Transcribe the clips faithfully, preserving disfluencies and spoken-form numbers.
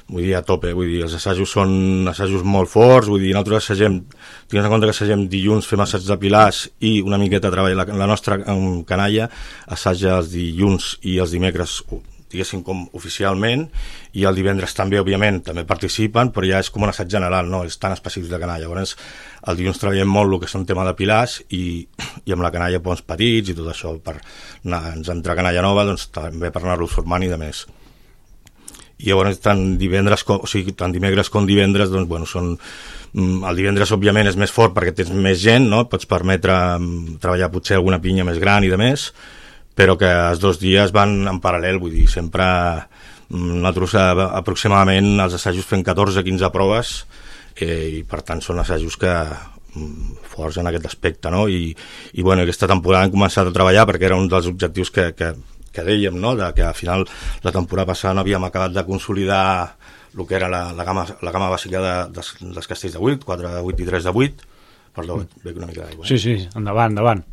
vull dir, a tope, vull dir, els assajos són assajos molt forts, vull dir, nosaltres assagem, tingues en compte que assagem dilluns, fem assaig de pilars i una miqueta treball, la, la nostra um, canalla assaja els dilluns i els dimecres, diguéssim, com oficialment, i el divendres també, òbviament, també participen, però ja és com un assaig general, no és tan específic de canalla. Llavors, el dilluns treballem molt el que són tema de pilars i, i amb la canalla doncs, petits i tot això, per anar, ens entra canalla nova, doncs també per anar-los formant i de més. I llavors, tant divendres com, o sigui, tant dimecres com divendres, doncs, bueno, són... El divendres, òbviament, és més fort perquè tens més gent, no? Pots permetre treballar potser alguna pinya més gran i de més, però que els dos dies van en paral·lel, vull dir, sempre nosaltres aproximadament els assajos fem catorze a quinze proves eh, i per tant són assajos que forts en aquest aspecte, no? I, i bueno, aquesta temporada hem començat a treballar perquè era un dels objectius que, que, que dèiem, no? De que al final la temporada passada no havíem acabat de consolidar el que era la, la, gamma, la gamma bàsica de, de, dels castells de vuit, quatre de vuit i tres de vuit. Perdó, mm. veig una mica d'aigua. Sí, sí, endavant, endavant.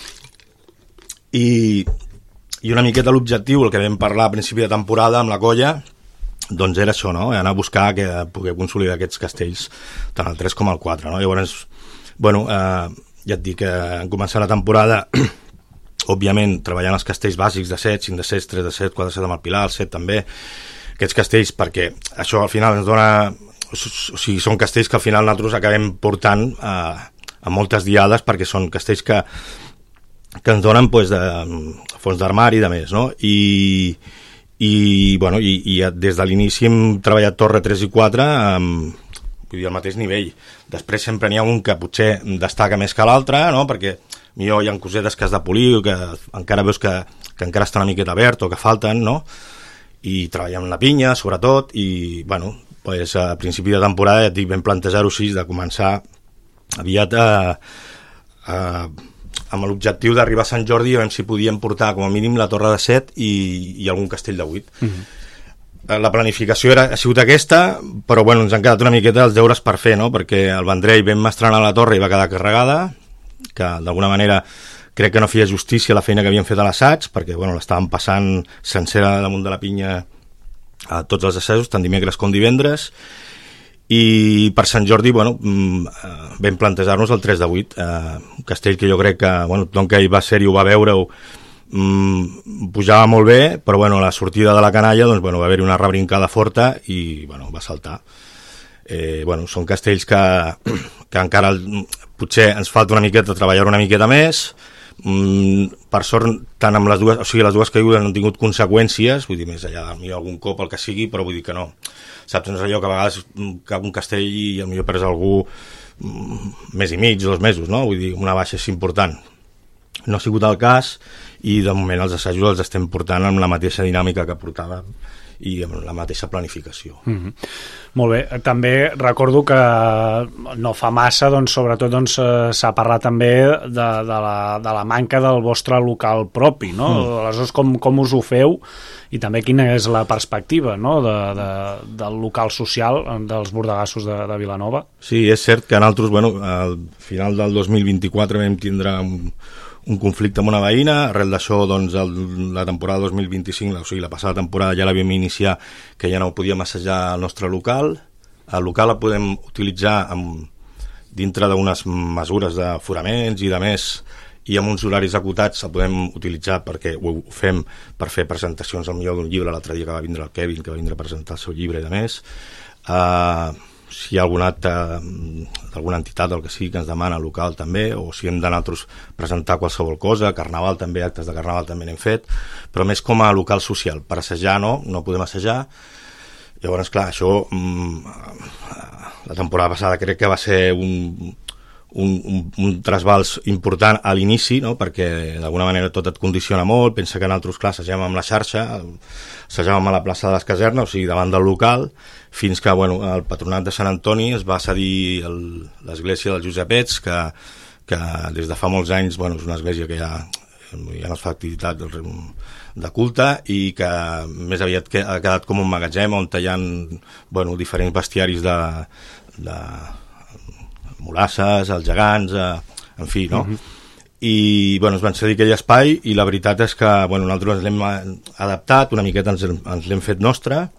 I, i una miqueta l'objectiu, el que vam parlar a principi de temporada amb la colla, doncs era això, no? Anar a buscar que poder consolidar aquests castells tant el tres com el quatre, no? Llavors, bueno, eh, ja et dic que en començar la temporada òbviament treballant els castells bàsics de set, cinc de set, tres de set, quatre de set amb el pilar, el set també, aquests castells, perquè això al final ens dona, o sigui, són castells que al final nosaltres acabem portant a, a moltes diades perquè són castells que que ens donen pues, de, fons d'armari i de més, no? I, i, bueno, i, i des de l'inici hem treballat torre tres i quatre amb, vull dir, al mateix nivell. Després sempre n'hi ha un que potser destaca més que l'altre, no? Perquè millor hi ha cosetes que has de polir o que encara veus que, que encara està una miqueta verd o que falten, no? I treballem la pinya, sobretot, i, bueno, pues, a principi de temporada ja et dic, vam plantejar-ho així, de començar aviat a... a amb l'objectiu d'arribar a Sant Jordi a veure si podíem portar com a mínim la torre de set i, i algun castell de vuit. Uh-huh. La planificació era, ha sigut aquesta, però bueno, ens han quedat una miqueta els deures per fer, no? Perquè el Vendrell vam estrenar la torre i va quedar carregada, que d'alguna manera crec que no feia justícia a la feina que havíem fet a l'assaig, perquè bueno, l'estàvem passant sencera damunt de la pinya a tots els assajos, tant dimecres com divendres, i per Sant Jordi, bueno, vam plantejar-nos el tres de vuit, eh, un castell que jo crec que, bueno, tothom que hi va ser i ho va veure-ho, mm, pujava molt bé, però bueno, a la sortida de la canalla, doncs, bueno, va haver-hi una rebrincada forta i, bueno, va saltar. Eh, bueno, són castells que, que encara potser ens falta una miqueta treballar una miqueta més, mm, per sort, tant amb les dues, o sigui, les dues caigudes han tingut conseqüències, vull dir, més allà de algun cop el que sigui, però vull dir que no. Saps, no és allò que a vegades cap un castell i potser perds algú mes i mig, dos mesos, no? Vull dir, una baixa és important. No ha sigut el cas i de moment els assajos els estem portant amb la mateixa dinàmica que portàvem i amb la mateixa planificació. Mm-hmm. Molt bé. També recordo que no fa massa, doncs, sobretot doncs, s'ha parlat també de, de, la, de la manca del vostre local propi, no? Mm. Aleshores, com, com us ho feu? I també quina és la perspectiva, no? de, de, del local social dels bordegassos de, de Vilanova? Sí, és cert que nosaltres, bueno, al final del dos mil vint-i-quatre vam tindre un, un conflicte amb una veïna, arrel d'això doncs, el, la temporada dos mil vint-i-cinc, o sigui, la passada temporada ja l'havíem iniciat, que ja no podíem assajar al nostre local. El local la podem utilitzar amb, dintre d'unes mesures de foraments i de més, i amb uns horaris acotats el podem utilitzar perquè ho fem per fer presentacions al millor d'un llibre. L'altre dia que va vindre el Kevin, que va vindre a presentar el seu llibre i de més. Uh, si hi ha algun acte d'alguna entitat, el que sigui, que ens demana local també, o si hem d'anar nosaltres presentar qualsevol cosa, carnaval també, actes de carnaval també n'hem fet, però més com a local social. Per assajar no, no podem assajar. Llavors, clar, això la temporada passada crec que va ser un... Un, un, un trasbals important a l'inici, no? Perquè d'alguna manera tot et condiciona molt. Pensa que nosaltres, clar, assagem amb la xarxa, assagem a la plaça de les Casernes, o sigui, davant del local, fins que, bueno, el patronat de Sant Antoni es va cedir el, l'església dels Josepets, que, que des de fa molts anys, bueno, és una església que ja, ja no es fa activitat de culte i que més aviat que, ha quedat com un magatzem on hi ha, bueno, diferents bestiaris de... de Molasses, els gegants, eh, en fi, no? Uh-huh. I, bueno, ens van cedir aquell espai i la veritat és que, bueno, nosaltres ens l'hem adaptat, una miqueta ens, ens l'hem fet nostre